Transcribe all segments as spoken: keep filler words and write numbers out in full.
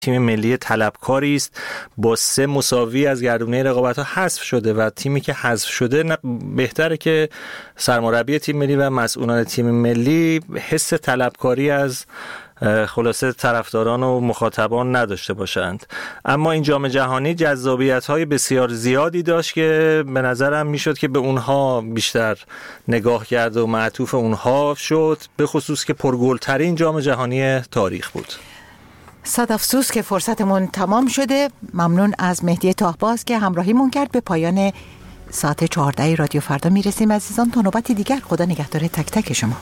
تیم ملی طلبکاری است، با سه مساوی از گردونه رقابت‌ها حذف شده و تیمی که حذف شده بهتره که سرمربی تیم ملی و مسئولان تیم ملی حس طلبکاری از خلاصه طرفداران و مخاطبان نداشته باشند. اما این جام جهانی جذابیت‌های بسیار زیادی داشت که به نظرم میشد که به اونها بیشتر نگاه کرد و معطوف اونها شد، به خصوص که پرگل‌ترین جام جهانی تاریخ بود. صد افسوس که فرصتمون تمام شده. ممنون از مهدی تاهباز که همراهیمون کرد. به پایان ساعت چهارده رادیو فردا میرسیم عزیزان. تا نوبت دیگر خدا نگهدار تک تک شما.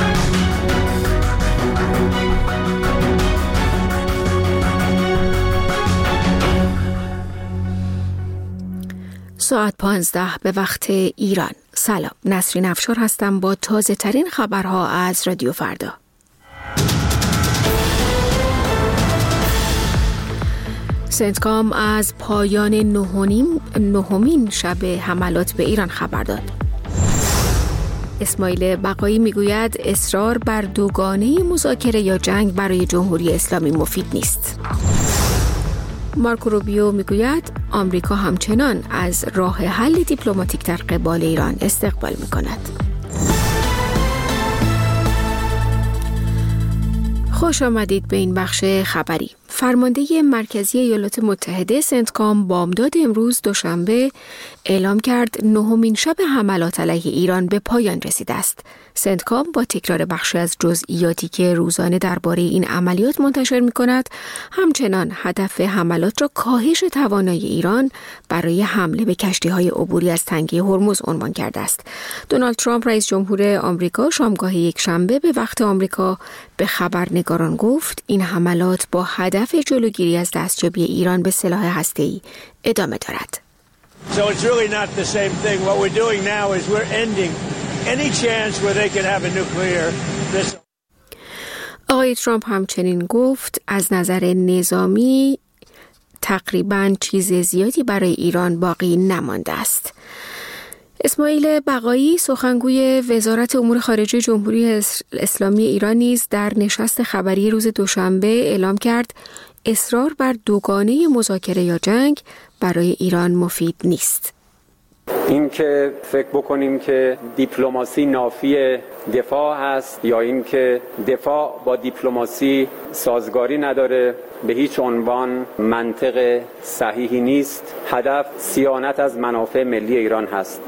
ساعت پانزده به وقت ایران. سلام، نسرین افشار هستم با تازه ترین خبرها از رادیو فردا. سنتکام از پایان نهمین نهمین شب حملات به ایران خبر داد. اسماعیل بقایی میگوید اصرار بر دوگانه مذاکره یا جنگ برای جمهوری اسلامی مفید نیست. مارکو روبیو میگوید آمریکا همچنان از راه حل دیپلماتیک در قبال ایران استقبال میکند. خوش آمدید به این بخش خبری. فرمانده مرکزی ایالات متحده سنتکام بامداد امروز دوشنبه اعلام کرد نهمین شب حملات علیه ایران به پایان رسیده است. سنتکام با تکرار بخشی از جزئیاتی که روزانه درباره این عملیات منتشر می‌کند، همچنان هدف حملات را کاهش توانایی ایران برای حمله به کشتی‌های عبوری از تنگه هرمز عنوان کرده است. دونالد ترامپ رئیس جمهور آمریکا شامگاه یک شنبه به وقت آمریکا به خبرنگاران گفت این حملات با هدف جلوگیری از دستیابی ایران به سلاح هسته‌ای ادامه دارد. So it's really not the same thing. What we're doing now is we're ending any chance where they could have a nuclear missile. آقای ترامپ همچنین گفت از نظر نظامی تقریباً چیز زیادی برای ایران باقی نمانده است. اسماعیل بقایی سخنگوی وزارت امور خارجه جمهوری اسلامی ایران نیز در نشست خبری روز دوشنبه اعلام کرد اصرار بر دوگانه مذاکره یا جنگ برای ایران مفید نیست. این که فکر بکنیم که دیپلماسی نافی دفاع هست یا این که دفاع با دیپلماسی سازگاری نداره به هیچ عنوان منطق صحیحی نیست. هدف صیانت از منافع ملی ایران هست.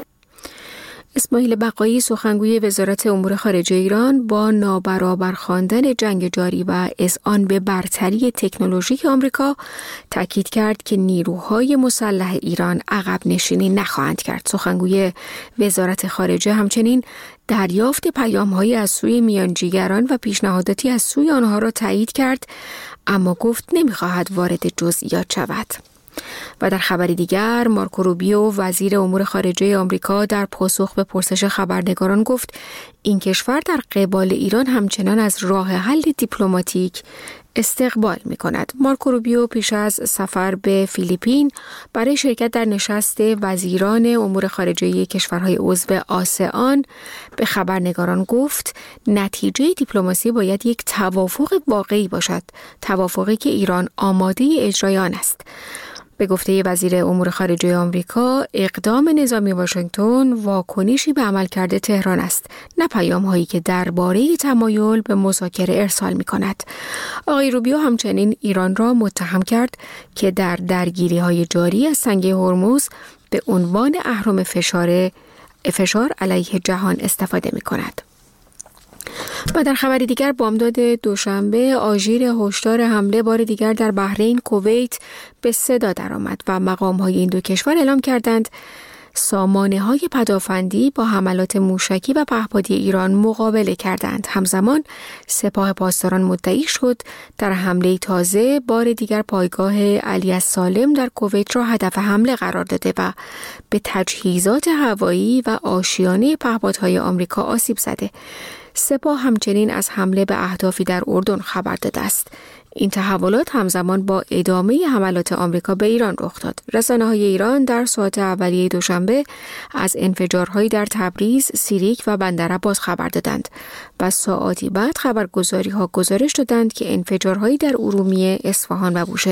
اسماعیل بقایی سخنگوی وزارت امور خارجه ایران با نابرابر خواندن جنگ جاری و اذعان به برتری تکنولوژیک آمریکا تاکید کرد که نیروهای مسلح ایران عقب نشینی نخواهند کرد. سخنگوی وزارت خارجه همچنین دریافت پیام‌هایی از سوی میانجیگران و پیشنهاداتی از سوی آنها را تایید کرد، اما گفت نمی‌خواهد وارد جزئیات شود. و در خبری دیگر مارکو روبیو وزیر امور خارجه آمریکا در پاسخ به پرسش خبرنگاران گفت این کشور در قبال ایران همچنان از راه حل دیپلماتیک استقبال می کند. مارکو روبیو پیش از سفر به فیلیپین برای شرکت در نشست وزیران امور خارجه کشورهای عضو آسئان به خبرنگاران گفت نتیجه دیپلماسی باید یک توافق واقعی باشد، توافقی که ایران آماده اجرای آن است. به گفته وزیر امور خارجه آمریکا اقدام نظامی واشنگتن واکنشی به عملکرد تهران است، نه پیام‌هایی که درباره تمایل به مذاکره ارسال می‌کند. آقای روبیو همچنین ایران را متهم کرد که در درگیری‌های جاری از تنگه هرمز به عنوان اهرم فشار فشار علیه جهان استفاده می‌کند. و در خبری دیگر بامداد دوشنبه آژیر هشدار حمله بار دیگر در بحرین کویت به صدا درآمد و مقام‌های این دو کشور اعلام کردند سامانه‌های پدافندی با حملات موشکی و پهپادی ایران مقابله کردند. همزمان سپاه پاسداران مدعی شد در حمله تازه بار دیگر پایگاه علی السالم در کویت را هدف حمله قرار داده و به تجهیزات هوایی و آشیانه پهپادهای آمریکا آسیب زده. سپاه همچنین از حمله به اهدافی در اردن خبر داده است. این تحولات همزمان با ادامه حملات آمریکا به ایران رخ داد. رسانه‌های ایران در ساعات اولیه دوشنبه از انفجارهایی در تبریز، سیریک و بندرعباس خبر دادند و ساعاتی بعد خبرگزاری‌ها گزارش دادند که انفجارهایی در ارومیه، اصفهان و بوشهر